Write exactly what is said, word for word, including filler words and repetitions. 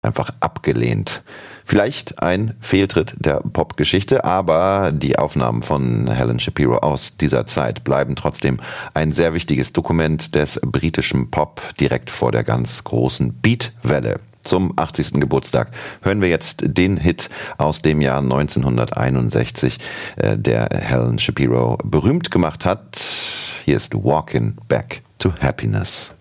einfach abgelehnt. Vielleicht ein Fehltritt der Popgeschichte, aber die Aufnahmen von Helen Shapiro aus dieser Zeit bleiben trotzdem ein sehr wichtiges Dokument des britischen Pop direkt vor der ganz großen Beatwelle. Zum achtzigsten Geburtstag hören wir jetzt den Hit aus dem Jahr neunzehnhunderteinundsechzig, äh, der Helen Shapiro berühmt gemacht hat. Hier ist Walking Back to Happiness.